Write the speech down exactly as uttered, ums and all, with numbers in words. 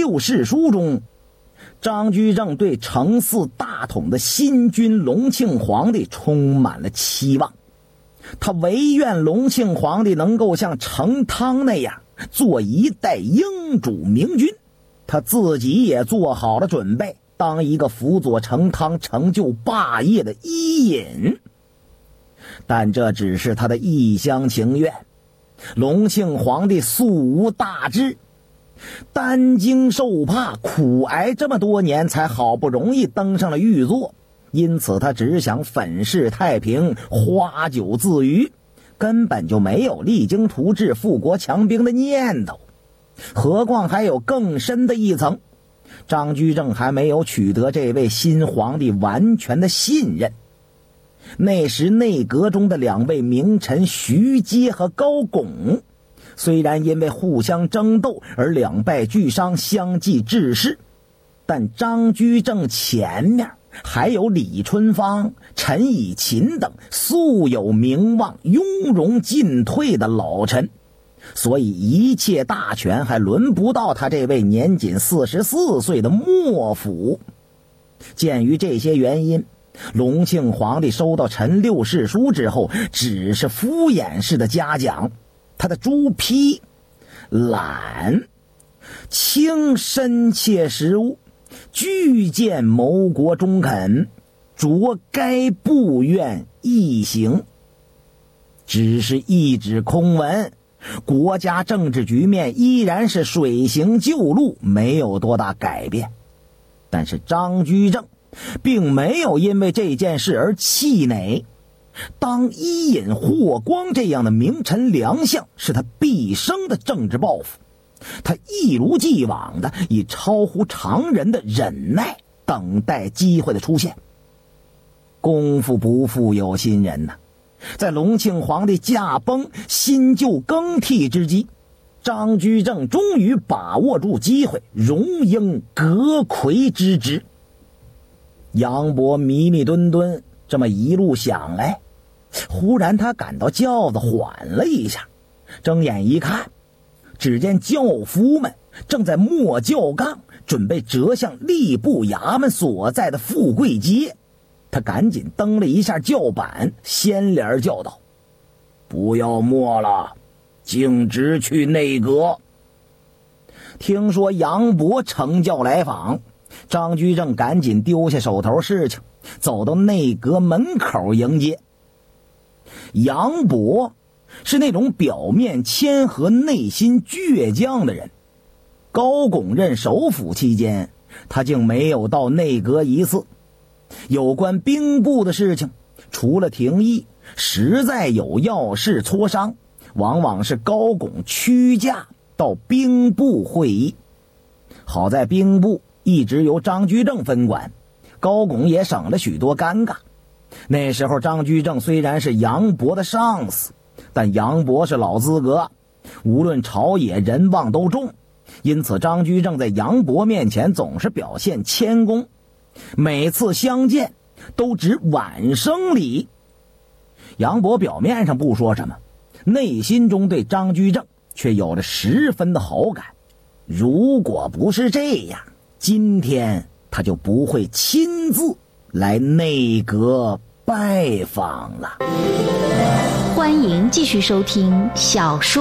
六世书中，张居正对承嗣大统的新君隆庆皇帝充满了期望，他唯愿隆庆皇帝能够像成汤那样做一代英主明君，他自己也做好了准备，当一个辅佐成汤成就霸业的伊尹。但这只是他的一厢情愿，隆庆皇帝素无大志，担惊受怕，苦挨这么多年才好不容易登上了玉座，因此他只想粉饰太平，花酒自娱，根本就没有励精图治、富国强兵的念头。何况还有更深的一层，张居正还没有取得这位新皇帝完全的信任。那时内阁中的两位名臣徐阶和高拱，虽然因为互相争斗而两败俱伤，相继致仕，但张居正前面还有李春芳、陈以勤等素有名望、雍容进退的老臣，所以一切大权还轮不到他这位年仅四十四岁的幕府。鉴于这些原因，隆庆皇帝收到陈六世书之后，只是敷衍式的嘉奖他的朱批懒轻深切实务，具见谋国中肯，着该部院一行。只是一纸空文，国家政治局面依然是水行旧路，没有多大改变。但是张居正并没有因为这件事而气馁，当伊尹、霍光这样的名臣良相是他毕生的政治抱负，他一如既往的以超乎常人的忍耐等待机会的出现。功夫不负有心人呐、啊，在隆庆皇帝驾崩、新旧更替之际，张居正终于把握住机会，荣膺阁魁之职。杨伯迷迷顿顿这么一路想来，忽然他感到轿子缓了一下，睁眼一看，只见轿夫们正在磨轿杠，准备折向吏部衙门所在的富贵街。他赶紧蹬了一下轿板，先脸叫道：“不要磨了，径直去内阁。”听说杨伯乘轿来访，张居正赶紧丢下手头事情，走到内阁门口迎接。杨伯是那种表面谦和、内心倔强的人。高拱任首辅期间，他竟没有到内阁一次。有关兵部的事情，除了廷议，实在有要事磋商，往往是高拱屈驾到兵部会议。好在兵部一直由张居正分管，高拱也省了许多尴尬。那时候张居正虽然是杨伯的上司，但杨伯是老资格，无论朝野人望都重，因此张居正在杨伯面前总是表现谦恭，每次相见都只晚生礼。杨伯表面上不说什么，内心中对张居正却有着十分的好感。如果不是这样，今天他就不会亲自来内阁拜访了。 欢迎继续收听小说